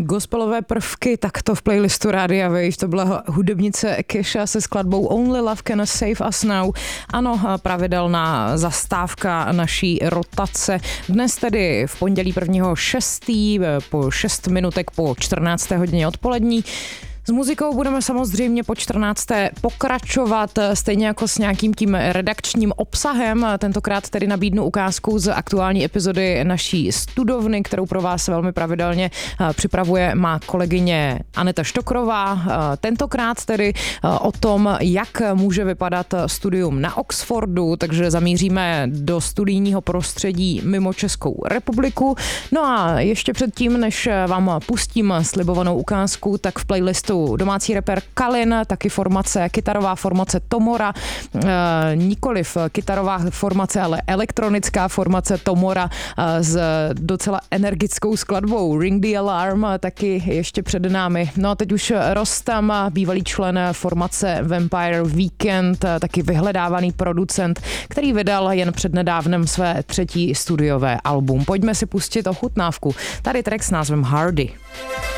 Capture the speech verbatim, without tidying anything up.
Gospelové prvky, tak to v playlistu Rádia Wave, to byla hudebnice Kesha se skladbou Only Love Can Save Us Now. Ano, pravidelná zastávka naší rotace. Dnes tedy v pondělí prvního šestý po šest minutek po čtrnácté hodině odpolední. S muzikou budeme samozřejmě po čtrnácté pokračovat, stejně jako s nějakým tím redakčním obsahem. Tentokrát tedy nabídnu ukázku z aktuální epizody naší studovny, kterou pro vás velmi pravidelně připravuje má kolegyně Aneta Štokrová. Tentokrát tedy o tom, jak může vypadat studium na Oxfordu, takže zamíříme do studijního prostředí mimo Českou republiku. No a ještě předtím, než vám pustím slibovanou ukázku, tak v playlistu domácí rapper Kalin, taky formace, kytarová formace Tomora, e, nikoliv kytarová formace, ale elektronická formace Tomora e, s docela energickou skladbou Ring the Alarm, taky ještě před námi. No a teď už Rostam, bývalý člen formace Vampire Weekend, taky vyhledávaný producent, který vydal jen přednedávnem své třetí studiové album. Pojďme si pustit ochutnávku. Tady track s názvem Hardy.